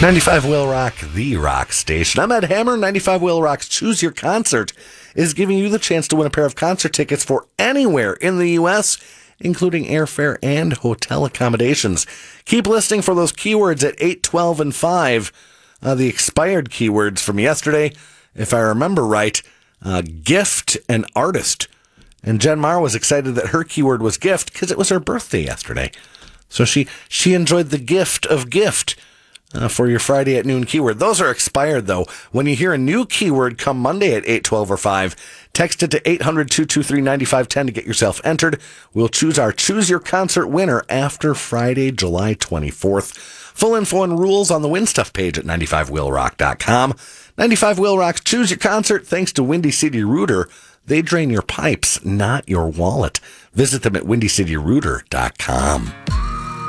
95 Will Rock, the rock station. I'm Ed Hammer. 95 Will Rock's Choose Your Concert is giving you the chance to win a pair of concert tickets for anywhere in the U.S., including airfare and hotel accommodations. Keep listening for those keywords at 8, 12, and 5. The expired keywords from yesterday, if I remember right, gift and artist. And Jen Marr was excited that her keyword was gift because it was her birthday yesterday. So she enjoyed the gift of gift. For your Friday at noon keyword. Those are expired, though. When you hear a new keyword come Monday at 8, 12, or 5, text it to 800-223-9510 to get yourself entered. We'll choose our Choose Your Concert winner after Friday, July 24th. Full info and rules on the Win Stuff page at 95willrock.com. 95 Will Rock's Choose Your Concert, thanks to Windy City Rooter. They drain your pipes, not your wallet. Visit them at windycityrooter.com.